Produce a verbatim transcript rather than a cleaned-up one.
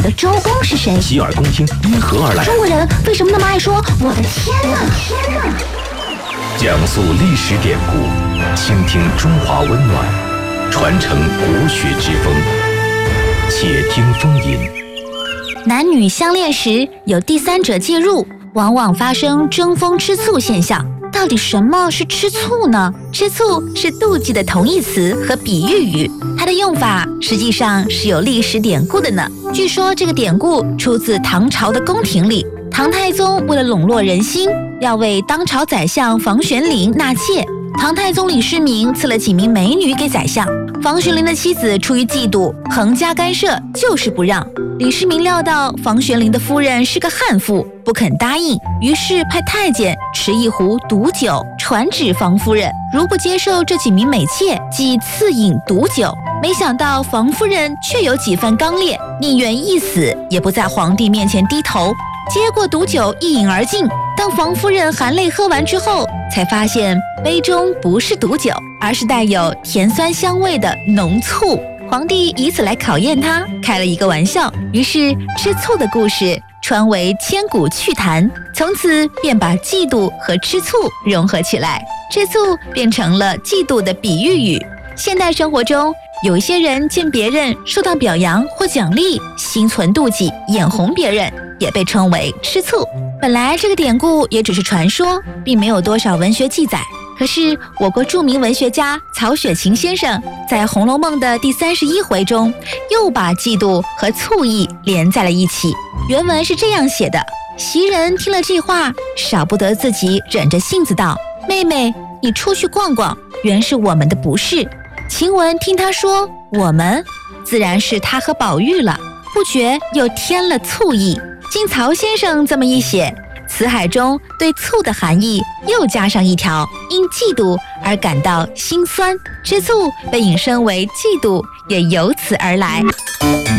的周公是谁？ 洗耳恭听，因何而来？ 中国人为什么那么爱说我的天哪？天哪！ 讲述历史典故，倾听中华温暖，传承国学之风。且听风吟。 男女相恋时有第三者介入，往往发生争风吃醋现象。到底什么是吃醋呢？吃醋是妒忌的同义词和比喻语，它的用法实际上是有历史典故的呢。据说这个典故出自唐朝的宫廷里，唐太宗为了笼络人心，要为当朝宰相房玄龄纳妾。唐太宗李世民赐了几名美女给宰相，房玄龄的妻子出于嫉妒，横加干涉，就是不让。李世民料到房玄龄的夫人是个悍妇，不肯答应，于是派太监持一壶毒酒传旨房夫人，如不接受这几名美妾，即赐饮毒酒。没想到房夫人却有几分刚烈，宁愿一死也不在皇帝面前低头，接过毒酒一饮而尽。当房夫人含泪喝完之后，才发现杯中不是毒酒，而是带有甜酸香味的浓醋。皇帝以此来考验他，开了一个玩笑，于是吃醋的故事传为千古趣谈，从此便把嫉妒和吃醋融合起来，吃醋变成了嫉妒的比喻语。现代生活中，有一些人见别人受到表扬或奖励，心存妒忌，眼红别人，也被称为吃醋。本来这个典故也只是传说，并没有多少文学记载。可是我国著名文学家曹雪芹先生在《红楼梦》的第三十一回中，又把嫉妒和醋意连在了一起。原文是这样写的：袭人听了这话，少不得自己忍着性子道：“妹妹，你出去逛逛，原是我们的不是。”晴雯听他说我们，自然是他和宝玉了，不觉又添了醋意。经曹先生这么一写，辞海中对醋的含义又加上一条，因嫉妒而感到心酸，吃醋被引申为嫉妒，也由此而来。